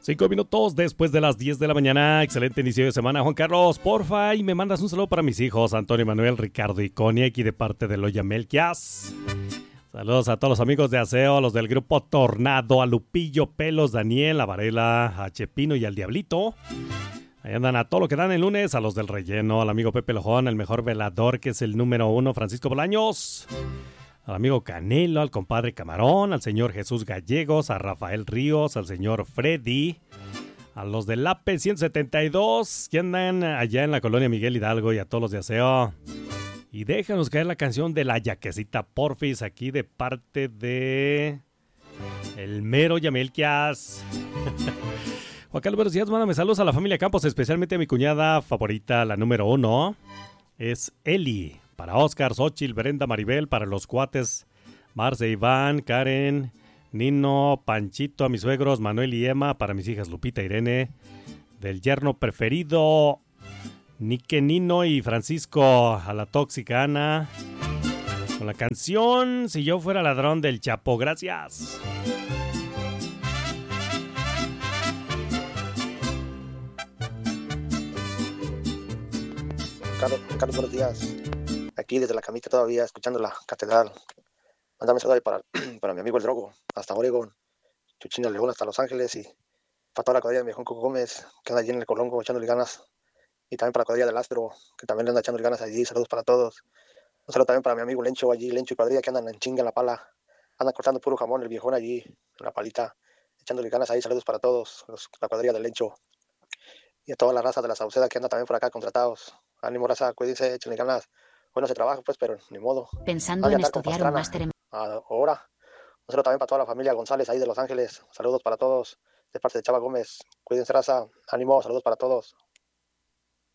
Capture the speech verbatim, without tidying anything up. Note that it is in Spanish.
Cinco minutos después de las diez de la mañana. Excelente inicio de semana, Juan Carlos. Porfa, y me mandas un saludo para mis hijos, Antonio, Manuel, Ricardo y Connie, aquí de parte de Loya Melquias. Saludos a todos los amigos de Aseo, a los del grupo Tornado, a Lupillo, Pelos, Daniel, a Varela, a Chepino y al Diablito. Ahí andan a todo lo que dan el lunes, a los del relleno, al amigo Pepe Lojón, el mejor velador que es el número uno, Francisco Bolaños. Al amigo Canelo, al compadre Camarón, al señor Jesús Gallegos, a Rafael Ríos, al señor Freddy, a los del A P ciento setenta y dos que andan allá en la colonia Miguel Hidalgo y a todos los de Aseo. Y déjanos caer la canción de la Yaquecita Porfis aquí de parte de el mero Yamelquias. Juan Carlos, buenos días, mándame saludos a la familia Campos, especialmente a mi cuñada favorita, la número uno, es Eli. Para Oscar, Xochitl, Brenda, Maribel, para los cuates, Marce, Iván, Karen, Nino, Panchito, a mis suegros, Manuel y Emma, para mis hijas Lupita, Irene, del yerno preferido, Nique, Nino y Francisco, a la tóxica Ana, con la canción Si yo fuera ladrón del Chapo. Gracias. Carlos, Carlos, buenos días. Aquí desde la camita todavía, escuchando la catedral. Mándame saludos para, para mi amigo El Drogo, hasta Oregon, Chuchina León, hasta Los Ángeles, y para toda la cuadrilla de mi viejón Coco Gómez, que anda allí en el Colongo echándole ganas, y también para la cuadrilla del Astro, que también le anda echándole ganas allí. Saludos para todos. Un saludo también para mi amigo Lencho allí, Lencho y cuadrilla, que andan en chinga en la pala, andan cortando puro jamón, el viejón allí, en la palita, echándole ganas ahí. Saludos para todos, los, la cuadrilla del Lencho, y a toda la raza de la Sauceda que anda también por acá contratados. Ánimo, raza, cuídense, échenle ganas. Bueno, se trabaja, pues, pero ni modo. Pensando en estudiar un máster en... Ahora. Un saludo también para toda la familia González ahí de Los Ángeles. Saludos para todos. De parte de Chava Gómez. Cuídense, raza. Ánimo, saludos para todos.